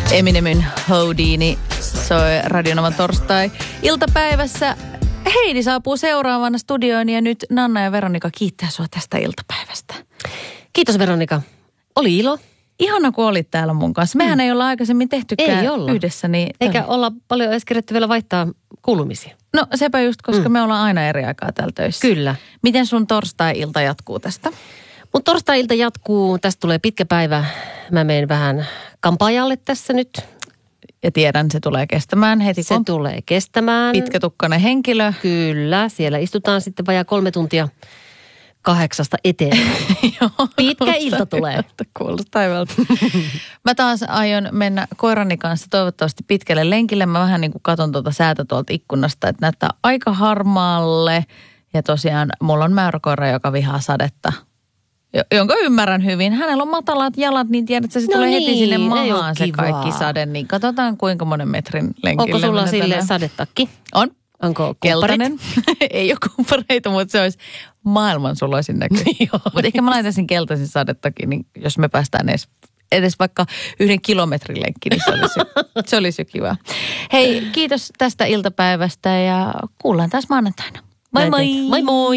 Eminemin Houdini soi Radionovan torstai-iltapäivässä. Heidi saapuu seuraavana studioon ja nyt Nanna ja Veronika kiittää sua tästä iltapäivästä. Kiitos Veronika. Oli ilo. Ihana kun olit täällä mun kanssa. Mehän ei olla aikaisemmin tehtykään yhdessä. Niin eikä olla paljon edes kerätty vielä vaihtaa kuulumisia. No sepä just, koska me ollaan aina eri aikaa täällä töissä. Kyllä. Miten sun torstai-ilta jatkuu tästä? Mun torstai-ilta jatkuu. Tästä tulee pitkä päivä. Mä menen vähän kampaajalle tässä nyt. Ja tiedän, se tulee kestämään heti. Se tulee kestämään. Pitkätukkainen henkilö. Kyllä. Siellä istutaan sitten vajaa 3 tuntia 8 eteenpäin. Pitkä ilta tulee. Kuulostaa hyvältä. Mä taas aion mennä koirani kanssa toivottavasti pitkälle lenkille. Mä vähän niin kuin katon tuota säätä tuolta ikkunasta, että näyttää aika harmaalle. Ja tosiaan mulla on mäyräkoira, joka vihaa sadetta. Jonka ymmärrän hyvin. Hänellä on matalat jalat, niin tiedät, että se tulee heti sinne maahan se kaikki sade. Niin katsotaan kuinka monen metrin lenkille. Onko sulla sille sadetakki? On. Onko keltainen? Ei ole kumpareita, mutta se olisi maailman suloisin näkö. Mutta ehkä mä laitaisin keltaisen sadettakin, niin jos me päästään edes vaikka 1 kilometrin lenkkiin, niin se olisi jo kiva. Hei, kiitos tästä iltapäivästä ja kuullaan taas maanantaina. Moi moi! Moi moi!